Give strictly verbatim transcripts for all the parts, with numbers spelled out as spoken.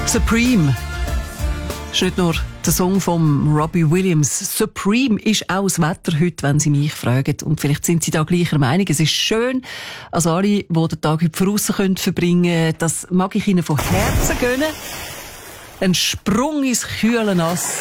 Supreme. Das ist nicht nur der Song von Robbie Williams. Supreme ist auch das Wetter heute, wenn Sie mich fragen. Und vielleicht sind Sie da gleicher Meinung. Es ist schön, als alle, die den Tag heute draussen verbringen können. Das mag ich Ihnen von Herzen gönnen. Ein Sprung ins kühle Nass.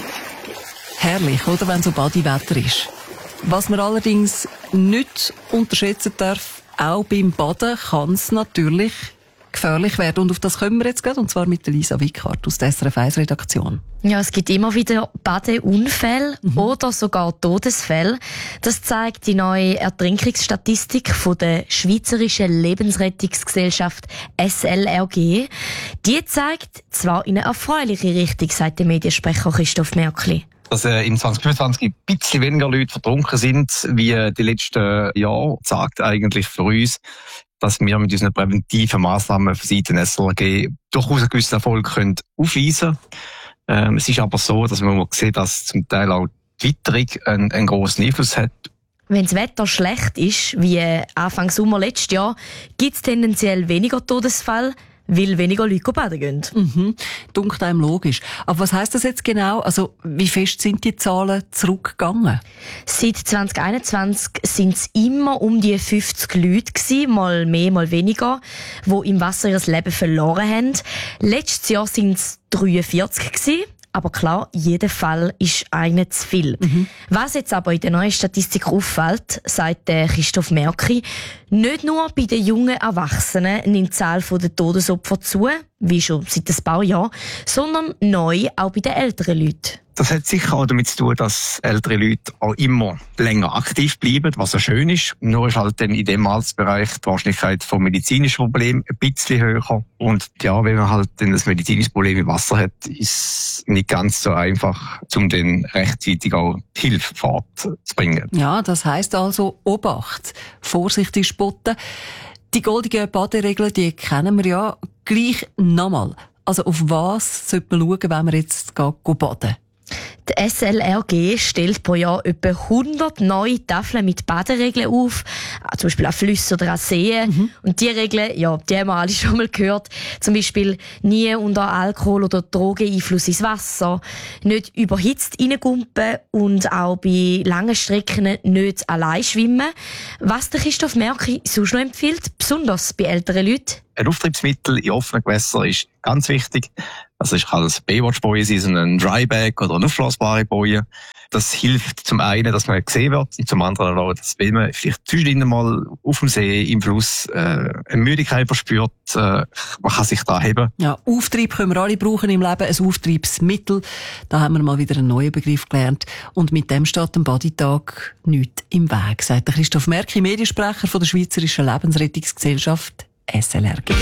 Herrlich, oder, wenn so Badi-Wetter ist. Was man allerdings nicht unterschätzen darf, auch beim Baden kann es natürlich gefährlich werden. Und auf das kommen wir jetzt gerade, und zwar mit Lisa Wickhardt aus der S R F eins Redaktion. Ja, es gibt immer wieder Badeunfälle mhm. oder sogar Todesfälle. Das zeigt die neue Ertrinkungsstatistik von der Schweizerischen Lebensrettungsgesellschaft S L R G. Die zeigt zwar in eine erfreuliche Richtung, sagt der Mediensprecher Christoph Märkli. Dass äh, im zwanzig fünfundzwanzig ein bisschen weniger Leute vertrunken sind, wie die letzten Jahre, sagt eigentlich für uns, dass wir mit unseren präventiven Massnahmen von Seiten S L R G durchaus einen gewissen Erfolg können aufweisen können. Ähm, es ist aber so, dass man sieht, dass zum Teil auch die Witterung einen, einen grossen Einfluss hat. Wenn das Wetter schlecht ist, wie Anfang Sommer letztes Jahr, gibt es tendenziell weniger Todesfälle, weil weniger Leute baden gehen. Mhm. Dunkt einem logisch. Aber was heisst das jetzt genau? Also, wie fest sind die Zahlen zurückgegangen? Seit zwanzig einundzwanzig sind es immer um die fünfzig Leute gewesen, mal mehr, mal weniger, die im Wasser ihr Leben verloren haben. Letztes Jahr sind es dreiundvierzig gewesen. Aber klar, jeder Fall ist eigentlich zu viel. Mhm. Was jetzt aber in der neuen Statistik auffällt, sagt der Christoph Märkli, nicht nur bei den jungen Erwachsenen nimmt die Zahl der Todesopfer zu, wie schon seit ein paar Jahren, sondern neu auch bei den älteren Leuten. Das hat sicher auch damit zu tun, dass ältere Leute auch immer länger aktiv bleiben, was ja schön ist. Nur ist halt dann in dem Altersbereich die Wahrscheinlichkeit von medizinischen Problemen ein bisschen höher. Und ja, wenn man halt dann ein medizinisches Problem im Wasser hat, ist es nicht ganz so einfach, um dann rechtzeitig auch Hilfe fortzubringen. Ja, das heisst also Obacht, vorsichtig spotten. Die goldigen Baderegeln, die kennen wir ja. Gleich nochmal. Also auf was sollte man schauen, wenn man jetzt baden geht? Die S L R G stellt pro Jahr etwa hundert neue Tafeln mit Baderegeln auf, zum Beispiel an Flüssen oder an Seen. Mhm. Und die Regeln, ja, die haben wir alle schon mal gehört. Zum Beispiel nie unter Alkohol- oder Drogeneinfluss ins Wasser, nicht überhitzt reingumpen und auch bei langen Strecken nicht allein schwimmen. Was der Christoph Märkli sonst noch empfiehlt, besonders bei älteren Leuten: ein Auftriebsmittel in offenen Gewässern ist ganz wichtig. Also ich kann als Baywatch-Boje sein, so ein Dryback oder eine aufblasbare Boje. Das hilft zum einen, dass man gesehen wird, und zum anderen auch, dass wenn man vielleicht zwischendrin mal auf dem See, im Fluss, äh, eine Müdigkeit verspürt, äh, man kann sich da heben. Ja, Auftrieb können wir alle brauchen im Leben, ein Auftriebsmittel. Da haben wir mal wieder einen neuen Begriff gelernt. Und mit dem steht am Baditag nichts im Weg, sagt der Christoph Märkli, Mediensprecher von der Schweizerischen Lebensrettungsgesellschaft S L R G.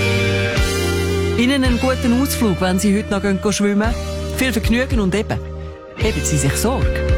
Ihnen einen guten Ausflug, wenn Sie heute noch schwimmen gehen. Viel Vergnügen und eben, heben Sie sich Sorge.